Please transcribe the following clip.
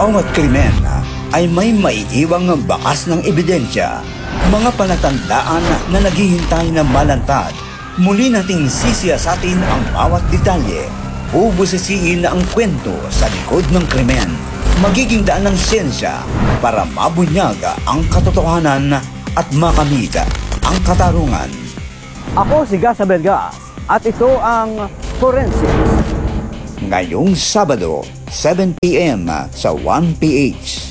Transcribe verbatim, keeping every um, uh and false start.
bawat krimen ay may maiiwang bakas ng ebidensya, mga palatandaan na naghihintay na malantad. Muli nating sisiyasatin ang bawat detalye, bubusisiin ang kwento sa likod ng krimen. Magiging daan ng siyensya para mabunyag ang katotohanan at makamit ang katarungan. Ako si Gasa Belgas at ito ang Forensics. Ngayong Sabado, seven p m sa one P H.